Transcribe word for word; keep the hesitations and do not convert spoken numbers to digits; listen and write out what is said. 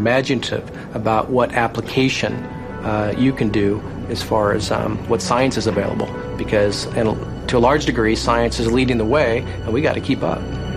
imaginative about what application uh, you can do as far as um, what science is available, because and to a large degree science is leading the way and we got to keep up.